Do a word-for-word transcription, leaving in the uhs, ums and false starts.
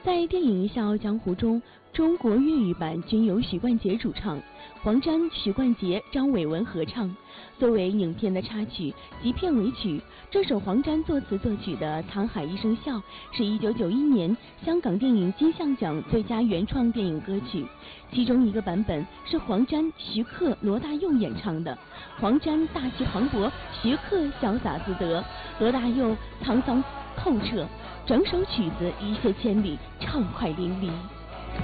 在电影《笑傲江湖》中，中国粤语版均由许冠杰主唱，黄沾、许冠杰、张伟文合唱。作为影片的插曲及片尾曲，这首黄沾作词作曲的《沧海一声笑》是一九九一年香港电影金像奖最佳原创电影歌曲。其中一个版本是黄沾、徐克、罗大佑演唱的，黄沾大气磅礴，徐克潇洒自得，罗大佑沧桑透彻，整首曲子一泻千里，畅快淋漓。